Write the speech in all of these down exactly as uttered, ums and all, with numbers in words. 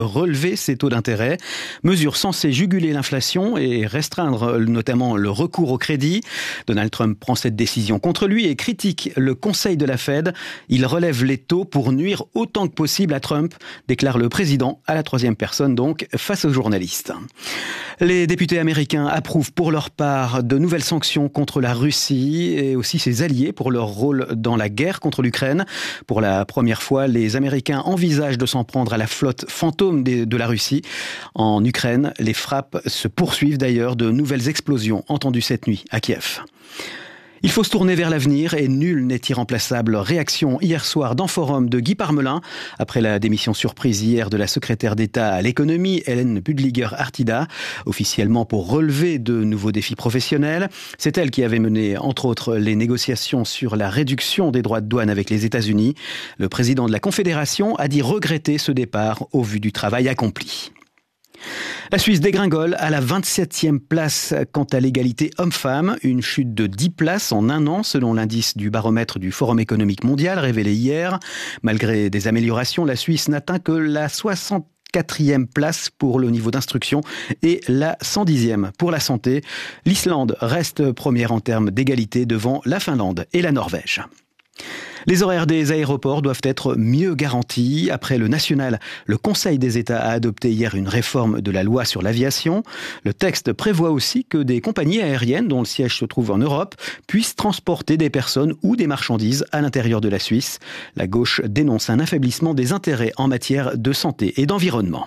relever ses taux d'intérêt. Mesure censée juguler l'inflation et restreindre notamment le recours au crédit. Donald Trump prend cette décision contre lui et critique le conseil de la Fed. Il relève les taux pour nuire autant que possible à Trump, déclare le président à la troisième personne donc face aux journalistes. Les députés américains approuvent pour leur part de nouvelles sanctions contre la Russie et aussi ses alliés pour leur rôle dans la guerre contre l'Ukraine. Pour la première fois, les Américains envisagent de s'en prendre à la flotte fantôme de la Russie. En Ukraine, les frappes se poursuivent d'ailleurs, de nouvelles explosions entendues cette nuit à Kiev. Il faut se tourner vers l'avenir et nul n'est irremplaçable. Réaction hier soir dans Forum de Guy Parmelin, après la démission surprise hier de la secrétaire d'État à l'économie, Hélène Buddliger-Artida, officiellement pour relever de nouveaux défis professionnels. C'est elle qui avait mené, entre autres, les négociations sur la réduction des droits de douane avec les États-Unis. Le président de la Confédération a dit regretter ce départ au vu du travail accompli. La Suisse dégringole à la vingt-septième place quant à l'égalité homme-femme, une chute de dix places en un an selon l'indice du baromètre du Forum économique mondial révélé hier. Malgré des améliorations, la Suisse n'atteint que la soixante-quatrième place pour le niveau d'instruction et la cent dixième pour la santé. L'Islande reste première en termes d'égalité devant la Finlande et la Norvège. Les horaires des aéroports doivent être mieux garantis. Après le national, le Conseil des États a adopté hier une réforme de la loi sur l'aviation. Le texte prévoit aussi que des compagnies aériennes dont le siège se trouve en Europe puissent transporter des personnes ou des marchandises à l'intérieur de la Suisse. La gauche dénonce un affaiblissement des intérêts en matière de santé et d'environnement.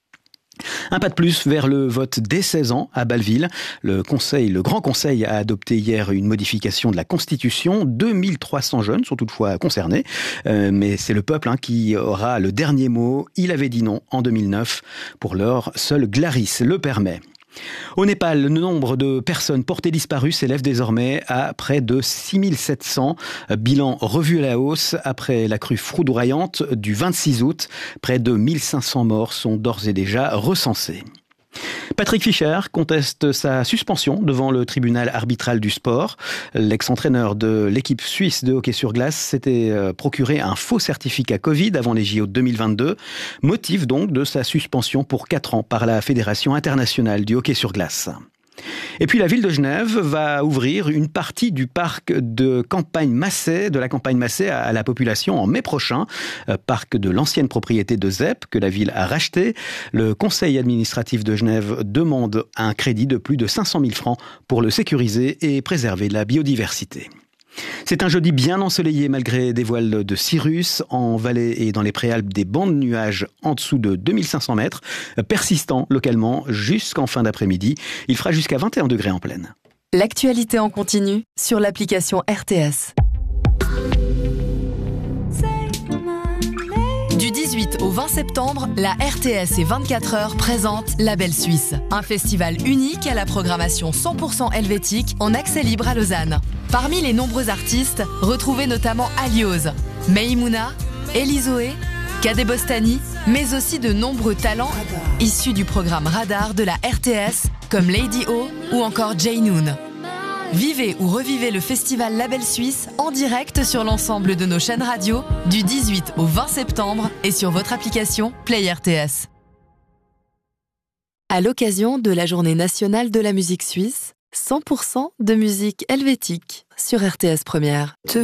Un pas de plus vers le vote dès seize ans à Bâle-Ville. Le Conseil, le Grand Conseil a adopté hier une modification de la Constitution. deux mille trois cents jeunes sont toutefois concernés. Euh, mais c'est le peuple hein, qui aura le dernier mot. Il avait dit non en deux mille neuf. Pour l'heure, seul Glaris le permet. Au Népal, le nombre de personnes portées disparues s'élève désormais à près de six mille sept cents. Bilan revu à la hausse après la crue foudroyante du vingt-six août. Près de mille cinq cents morts sont d'ores et déjà recensés. Patrick Fischer conteste sa suspension devant le tribunal arbitral du sport. L'ex-entraîneur de l'équipe suisse de hockey sur glace s'était procuré un faux certificat Covid avant les J O de deux mille vingt-deux. Motif donc de sa suspension pour quatre ans par la Fédération internationale du hockey sur glace. Et puis la ville de Genève va ouvrir une partie du parc de campagne Massey, de la campagne Massey à la population en mai prochain. Parc de l'ancienne propriété de Zepp que la ville a racheté. Le conseil administratif de Genève demande un crédit de plus de cinq cent mille francs pour le sécuriser et préserver la biodiversité. C'est un jeudi bien ensoleillé malgré des voiles de cirrus en vallée et dans les préalpes, des bancs de nuages en dessous de deux mille cinq cents mètres, persistants localement jusqu'en fin d'après-midi. Il fera jusqu'à vingt et un degrés en pleine. L'actualité en continu sur l'application R T S. Du dix-huit au vingt septembre, la R T S et vingt-quatre heures présentent La Belle Suisse, un festival unique à la programmation cent pour cent helvétique en accès libre à Lausanne. Parmi les nombreux artistes, retrouvez notamment Aliose, Meimouna, Elizoé, Kadé Bostani, mais aussi de nombreux talents issus du programme Radar de la R T S, comme Lady O ou encore Jay Noon. Vivez ou revivez le festival La Belle Suisse en direct sur l'ensemble de nos chaînes radio du dix-huit au vingt septembre et sur votre application Play R T S. À l'occasion de la Journée nationale de la musique suisse, cent pour cent de musique helvétique sur R T S Première.